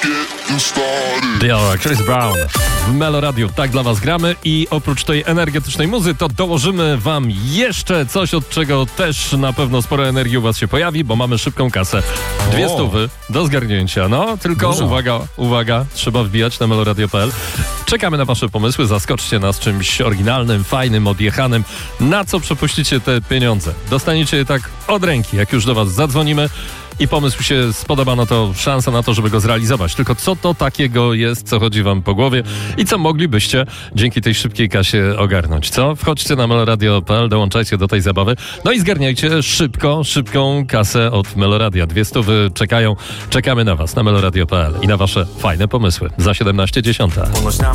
Dior, Chris Brown w Melo Radio. Tak dla was gramy i oprócz tej energetycznej muzy to dołożymy wam jeszcze coś, od czego też na pewno sporo energii u was się pojawi, bo mamy szybką kasę. 200 do zgarnięcia. No, tylko uwaga, trzeba wbijać na meloradio.pl. Czekamy na wasze pomysły, zaskoczcie nas czymś oryginalnym, fajnym, odjechanym. Na co przepuścicie te pieniądze? Dostaniecie je tak od ręki, jak już do was zadzwonimy i pomysł się spodoba, no to szansa na to, żeby go zrealizować. Tylko co to takiego jest, co chodzi wam po głowie i co moglibyście dzięki tej szybkiej kasie ogarnąć, co? Wchodźcie na meloradio.pl, dołączajcie do tej zabawy, no i zgarniajcie szybką kasę od Meloradia. 200 czekają, czekamy na was na meloradio.pl i na wasze fajne pomysły. Za 17:10.